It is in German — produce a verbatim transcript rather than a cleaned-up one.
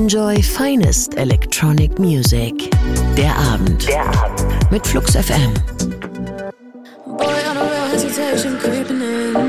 Enjoy finest electronic music. Der Abend. Der Abend. Mit Flux F M. Boy, on a real hesitation creeping in.